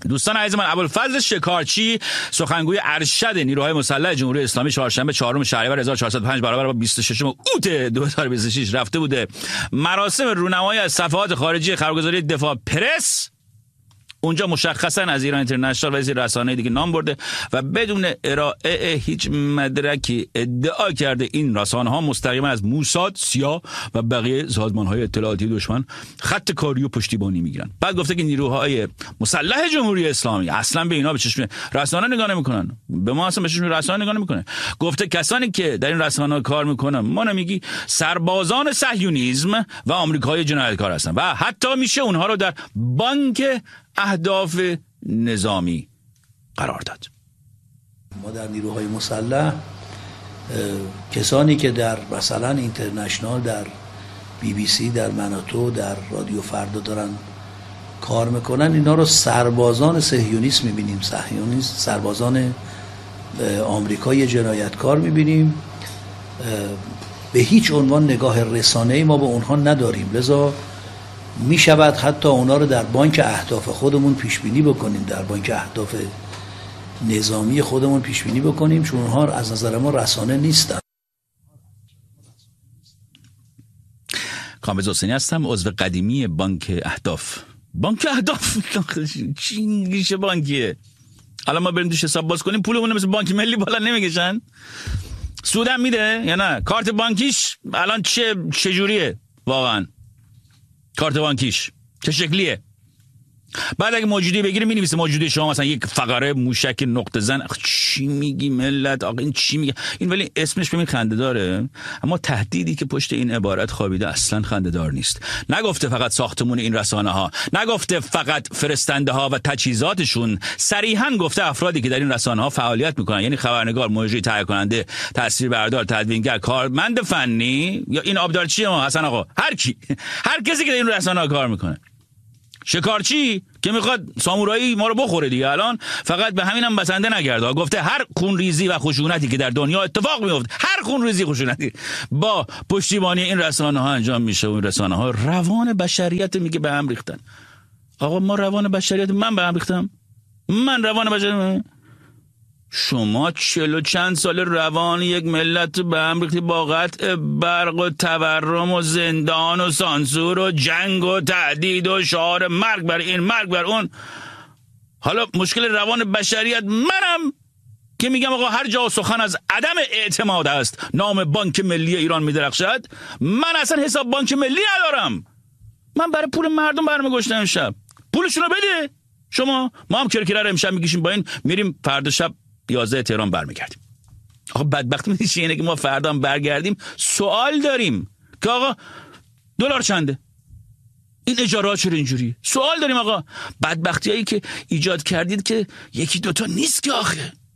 دوستان عزیز من، ابوالفضل شکارچی سخنگوی ارشد نیروهای مسلح جمهوری اسلامی چهارشنبه 4 شهریور 1405 برابر با 26 اوت 2026 رفته بوده مراسم رونمایی از صفحات خارجی خبرگزاری دفاع پرس. اونجا مشخصا از ایران اینترنشنال و از رسانه دیگه نام برده و بدون ارائه هیچ مدرکی ادعا کرده این رسانه ها مستقیما از موساد، سیا و بقیه سازمان های اطلاعاتی دشمن خط کاری و پشتیبانی میگیرن. بعد گفته که نیروهای مسلح جمهوری اسلامی اصلا به اینا به چشم رسانه نگاه نمیکنن، به ما اصلا به چشم رسانه نگاه نمیکنه. گفته کسانی که در این رسانه کار میکنن ما نمیگی سربازان صهیونیسم و آمریکایی جنایتکار هستن و حتی میشه اونها رو در بانک اهداف نظامی قرار داد. ما در نیروهای مسلح کسانی که در مثلا اینترنشنال، در BBC، در مناتو، در رادیو فردا دارن کار میکنن، اینا رو سربازان صهیونیسم میبینیم، سربازان آمریکایی جنایتکار میبینیم. به هیچ عنوان نگاه رسانه‌ای ما به اونها نداریم، لذا می شود حتی اونا رو در بانک اهداف خودمون پیش بینی بکنیم، در بانک اهداف نظامی خودمون پیش بینی بکنیم، چون اونها از نظر ما رسانه نیستن. کامبیز حسینی هستم، عضو قدیمی بانک اهداف. بانک اهداف چی میشه بانکیه؟ حالا ما بریم توش حساب باز کنیم پولمون مثل بانک ملی بالا نمیکشن؟ سودم میده یا نه؟ کارت بانکیش الان چجوریه واقعا؟ کارت بانکیش چه شکلیه؟ بعد اگه موجودی بگیری می‌نویسه موجودی شما مثلا یک فقره موشک نقطه زن. چی میگی ملت؟ آقا این چی میگه این؟ ولی اسمش ببین خنده داره، اما تهدیدی که پشت این عبارت خوابیده اصلا خنده دار نیست. نگفته فقط ساختمون این رسانه ها، نگفته فقط فرستنده ها و تجهیزاتشون، صریحا گفته افرادی که در این رسانه ها فعالیت میکنن، یعنی خبرنگار، مجری، تهیه کننده، تصویربردار، تدوینگر، کارمند فنی یا این آبدارچی ما حسن آقا، هر کسی که در این رسانه ها کار میکنه. شکارچی که میخواد سامورایی ما رو بخوره دیگه الان فقط به همینم بسنده نگرده، گفته هر خونریزی و خشونتی که در دنیا اتفاق میفته، هر خونریزی خشونتی با پشتیبانی این رسانه ها انجام میشه و این رسانه ها روان بشریت میگه به هم ریختن. آقا ما روان بشریت، من به هم ریختم؟ من روان بشریت؟ شما 40 و چند سال روان یک ملت به هم ریختی با قطع برق و تورم و زندان و سانسور و جنگ و تهدید و شعار مرگ بر این مرگ بر اون. حالا مشکل روان بشریت منم که میگم آقا هر جا سخن از عدم اعتماد است نام بانک ملی ایران میدرخشد. من اصلا حساب بانک ملی ندارم، من برای پول مردم برمیگشتم امشب. پولشون رو بده شما، ما هم کرکره رو امشب میکشیم با این میریم فردا شب 11 تهران برمیگردیم. آقا بدبختی میشه اینه که ما فردا هم برگردیم سوال داریم که آقا دلار چنده، این اجاره ها چرا اینجوریه؟ سوال داریم آقا. بدبختی هایی که ایجاد کردید که یکی دوتا نیست که آخه